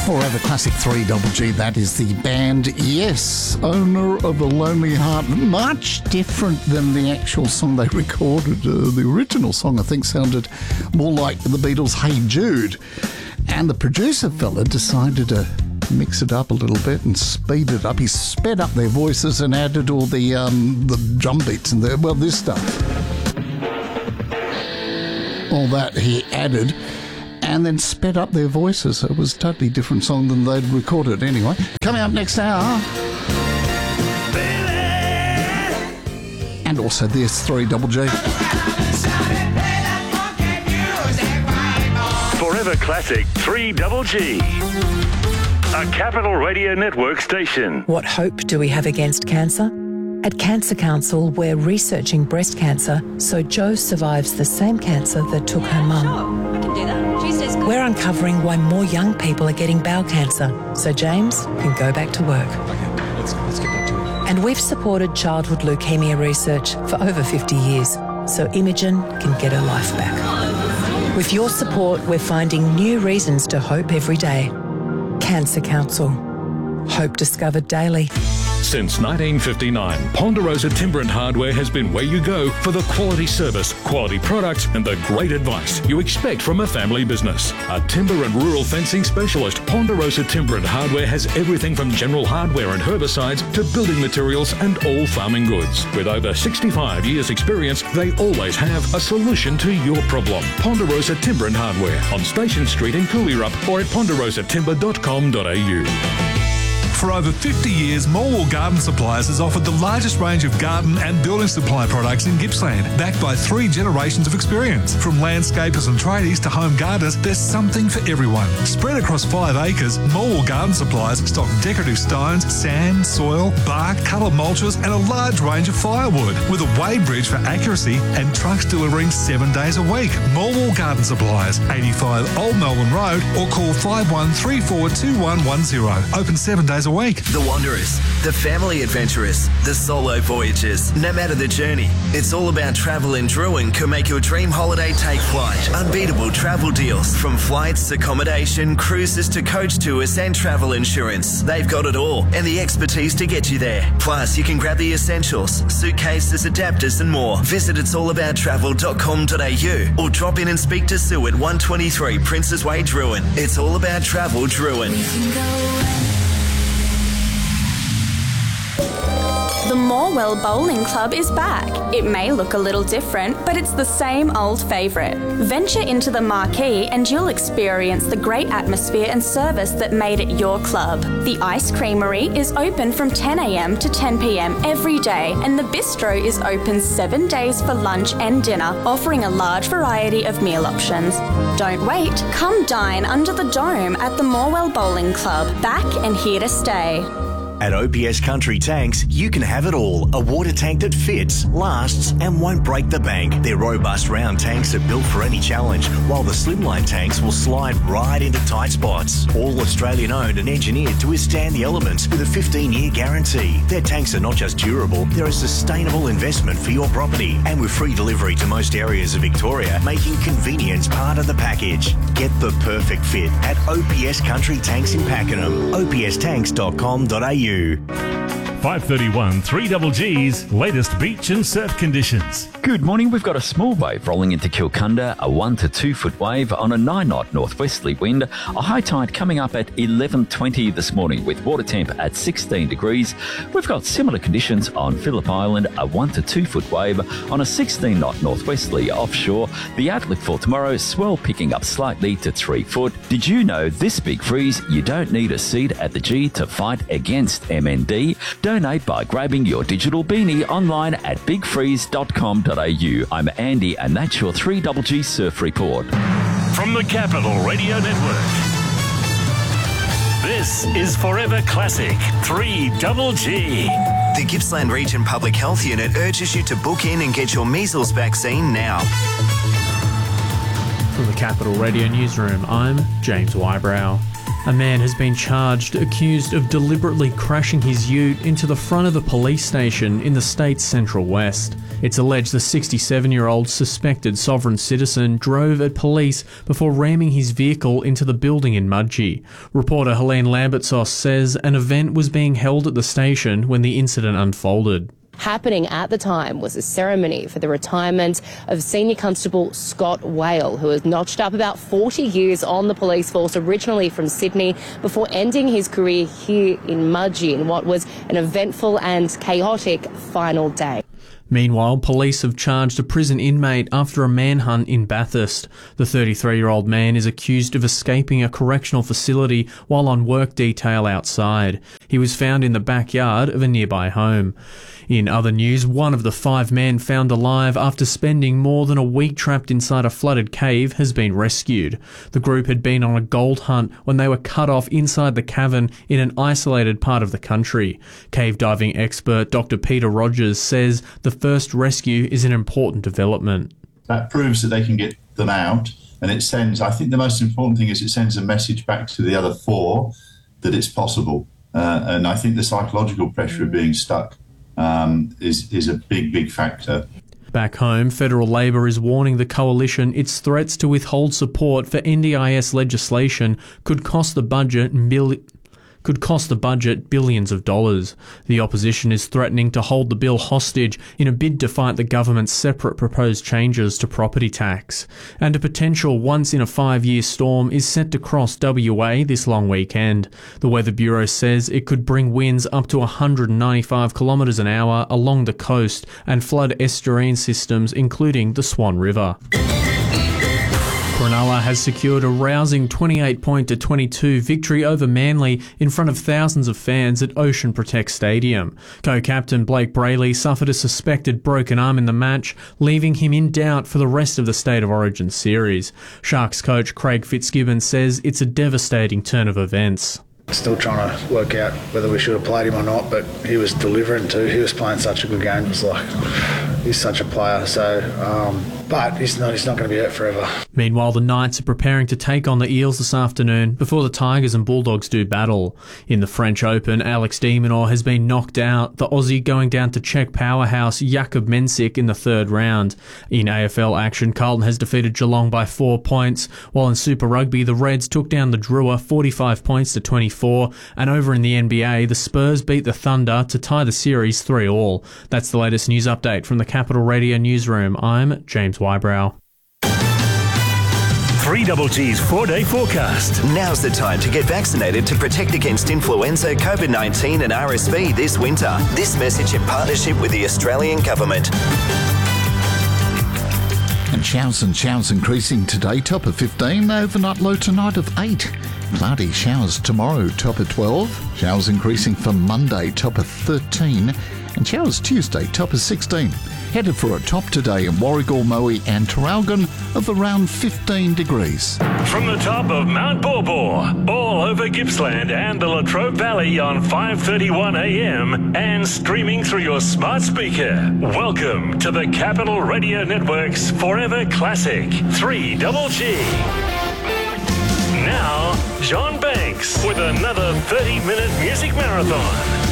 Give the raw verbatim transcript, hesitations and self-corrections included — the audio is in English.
Forever Classic three Double G, that is the band Yes, Owner of a Lonely Heart. Much different than the actual song they recorded. Uh, the original song, I think, sounded more like the Beatles' Hey Jude. And the producer fella decided to mix it up a little bit and speed it up. He sped up their voices and added all the um, the drum beats and the, well, this stuff. All that he added and then sped up their voices. It was a totally different song than they'd recorded anyway. Coming up next hour. Baby. And also this three Double G. Forever Classic three Double G. A Capital Radio Network station. What hope do we have against cancer? At Cancer Council, we're researching breast cancer so Jo survives the same cancer that took her mum. Sure, I can do that. Tuesday's good. We're uncovering why more young people are getting bowel cancer so James can go back to work. Okay, let's, let's get back to it. And we've supported childhood leukemia research for over fifty years so Imogen can get her life back. With your support, we're finding new reasons to hope every day. Cancer Council. Hope discovered daily. Since nineteen fifty-nine, Ponderosa Timber and Hardware has been where you go for the quality service, quality products and the great advice you expect from a family business. A timber and rural fencing specialist, Ponderosa Timber and Hardware has everything from general hardware and herbicides to building materials and all farming goods. With over sixty-five years experience, they always have a solution to your problem. Ponderosa Timber and Hardware on Station Street in Cooleyrup or at ponderosa timber dot com dot a u. For over fifty years, Morwell Garden Supplies has offered the largest range of garden and building supply products in Gippsland, backed by three generations of experience. From landscapers and tradies to home gardeners, there's something for everyone. Spread across five acres, Morwell Garden Supplies stock decorative stones, sand, soil, bark, coloured mulches and a large range of firewood, with a weigh bridge for accuracy and trucks delivering seven days a week. Morwell Garden Supplies, eighty-five Old Melbourne Road, or call five one three four two one one zero. Open seven days a week. The Wanderers, the family adventurers, the solo voyagers. No matter the journey, it's all about travel, and Druin can make your dream holiday take flight. Unbeatable travel deals from flights, accommodation, cruises to coach tours and travel insurance. They've got it all and the expertise to get you there. Plus, you can grab the essentials, suitcases, adapters and more. Visit its all about travel dot com dot a u or drop in and speak to Sue at one twenty-three Princes Way, Druin. It's all about travel, Druin. The Morwell Bowling Club is back. It may look a little different, but it's the same old favourite. Venture into the marquee and you'll experience the great atmosphere and service that made it your club. The Ice Creamery is open from ten a m to ten p m every day, and the Bistro is open seven days for lunch and dinner, offering a large variety of meal options. Don't wait, come dine under the dome at the Morwell Bowling Club, back and here to stay. At O P S Country Tanks, you can have it all. A water tank that fits, lasts and won't break the bank. Their robust round tanks are built for any challenge, while the slimline tanks will slide right into tight spots. All Australian owned and engineered to withstand the elements with a fifteen year guarantee. Their tanks are not just durable, they're a sustainable investment for your property. And with free delivery to most areas of Victoria, making convenience part of the package. Get the perfect fit at O P S Country Tanks in Pakenham. o p s tanks dot com dot a u. five thirty-one, three Double G's latest beach and surf conditions. Good morning. We've got a small wave rolling into Kilcunda, a one to two foot wave on a nine knot northwesterly wind, a high tide coming up at eleven twenty this morning with water temp at sixteen degrees. We've got similar conditions on Phillip Island, a one to two foot wave on a sixteen knot northwesterly offshore. The outlook for tomorrow, swell picking up slightly to three foot. Did you know this big freeze, you don't need a seat at the G to fight against M N D? Donate by grabbing your digital beanie online at big freeze dot com dot a u. I'm Andy and that's your three Double G Surf Report. From the Capital Radio Network, this is Forever Classic three Double G. The Gippsland Region Public Health Unit urges you to book in and get your measles vaccine now. From the Capital Radio Newsroom, I'm James Wybrow. A man has been charged, accused of deliberately crashing his ute into the front of a police station in the state's Central West. It's alleged the sixty-seven-year-old suspected sovereign citizen drove at police before ramming his vehicle into the building in Mudgee. Reporter Helene Lambertsos says an event was being held at the station when the incident unfolded. Happening at the time was a ceremony for the retirement of Senior Constable Scott Whale, who has notched up about forty years on the police force, originally from Sydney, before ending his career here in Mudgee in what was an eventful and chaotic final day. Meanwhile, police have charged a prison inmate after a manhunt in Bathurst. The thirty-three-year-old man is accused of escaping a correctional facility while on work detail outside. He was found in the backyard of a nearby home. In other news, one of the five men found alive after spending more than a week trapped inside a flooded cave has been rescued. The group had been on a gold hunt when they were cut off inside the cavern in an isolated part of the country. Cave diving expert Doctor Peter Rogers says the first rescue is an important development. That proves that they can get them out, and it sends, I think the most important thing is it sends a message back to the other four that it's possible. Uh, and I think the psychological pressure of being stuck um, is, is a big, big factor. Back home, federal Labor is warning the coalition its threats to withhold support for N D I S legislation could cost the budget mil- could cost the budget billions of dollars. The opposition is threatening to hold the bill hostage in a bid to fight the government's separate proposed changes to property tax. And a potential once-in-a-five-year storm is set to cross W A this long weekend. The Weather Bureau says it could bring winds up to one hundred ninety-five kilometres an hour along the coast and flood estuarine systems, including the Swan River. Cronulla has secured a rousing twenty-eight point to twenty-two victory over Manly in front of thousands of fans at Ocean Protect Stadium. Co-captain Blake Brayley suffered a suspected broken arm in the match, leaving him in doubt for the rest of the State of Origin series. Sharks coach Craig Fitzgibbon says it's a devastating turn of events. Still trying to work out whether we should have played him or not, but he was delivering too. He was playing such a good game. It was like, he's such a player. So, um, but he's not. He's not going to be out forever. Meanwhile, the Knights are preparing to take on the Eels this afternoon before the Tigers and Bulldogs do battle. In the French Open, Alex de Minaur has been knocked out, the Aussie going down to Czech powerhouse Jakub Mensik in the third round. In A F L action, Carlton has defeated Geelong by four points, while in Super Rugby, the Reds took down the Drua forty-five points to twenty-four, and over in the N B A, the Spurs beat the Thunder to tie the series three all. That's the latest news update from the Capital Radio newsroom. I'm James Wybrow. three G G's four-day forecast. Now's the time to get vaccinated to protect against influenza, COVID nineteen and R S V this winter. This message in partnership with the Australian Government. And showers and showers increasing today, top of fifteen, overnight low tonight of eight. Cloudy showers tomorrow, top of twelve. Showers increasing for Monday, top of thirteen. And showers Tuesday, top of sixteen. Headed for a top today in Warragul, Moe and Traralgon of around fifteen degrees. From the top of Mount Baw Baw, all over Gippsland and the Latrobe Valley on five thirty-one a m and streaming through your smart speaker. Welcome to the Capital Radio Network's Forever Classic three G G. Now, John Banks with another thirty minute music marathon.